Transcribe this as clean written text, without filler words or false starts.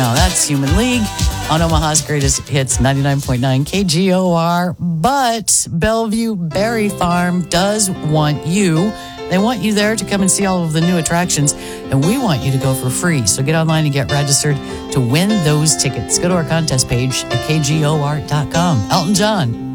Now, that's Human League on Omaha's Greatest Hits, 99.9 KGOR. But Bellevue Berry Farm does want you. They want you there to come and see all of the new attractions, and we want you to go for free. So get online and get registered to win those tickets. Go to our contest page at kgor.com. Elton John.